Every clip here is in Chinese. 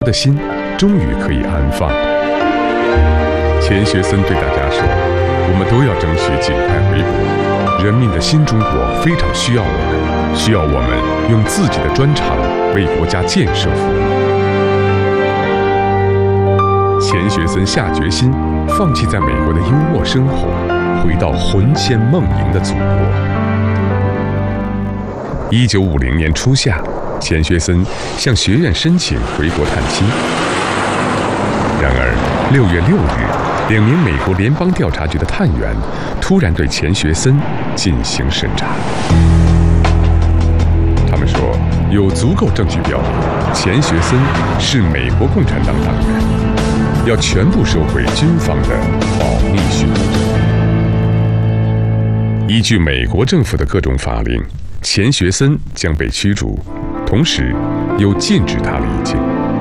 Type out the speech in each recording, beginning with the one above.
的心终于可以安放。钱学森对大家说：“我们都要争取尽快回国，人民的新中国非常需要我们，需要我们用自己的专长为国家建设服务。”钱学森下决心放弃在美国的优渥生活，回到魂牵梦萦的祖国。1950年初夏，钱学森向学院申请回国探亲。然而6月6日，2名美国联邦调查局的探员突然对钱学森进行审查。他们说，有足够证据表明钱学森是美国共产党党员，要全部收回军方的保密许可证。依据美国政府的各种法令，钱学森将被驱逐，同时又禁止他离境。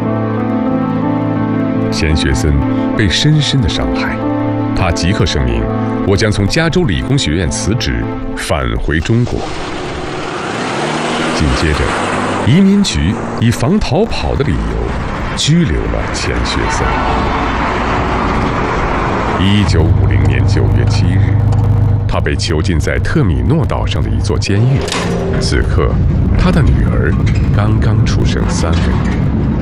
钱学森被深深的伤害，他即刻声明：“我将从加州理工学院辞职，返回中国。”紧接着，移民局以防逃跑的理由拘留了钱学森。1950年9月7日，他被囚禁在特米诺岛上的一座监狱。此刻，他的女儿刚刚出生3个月。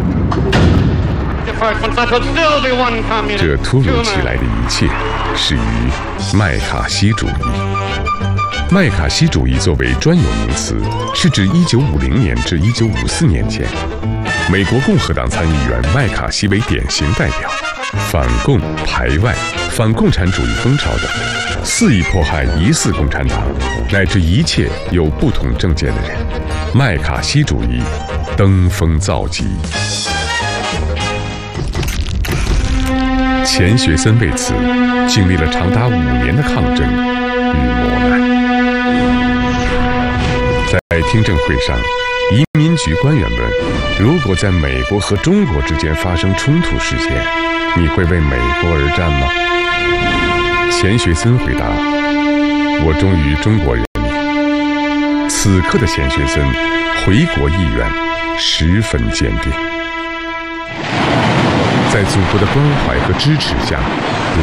这突如其来的一切，始于麦卡锡主义。麦卡锡主义作为专有名词，是指1950年至1954年间，美国共和党参议员麦卡锡为典型代表，反共、排外、反共产主义风潮等，肆意迫害疑似共产党乃至一切有不同政见的人。麦卡锡主义登峰造极。钱学森为此经历了长达5年的抗争与磨难。在听证会上，移民局官员问：“如果在美国和中国之间发生冲突事件，你会为美国而战吗？”钱学森回答：“我忠于中国人民。”此刻的钱学森回国意愿十分坚定。在祖国的关怀和支持下，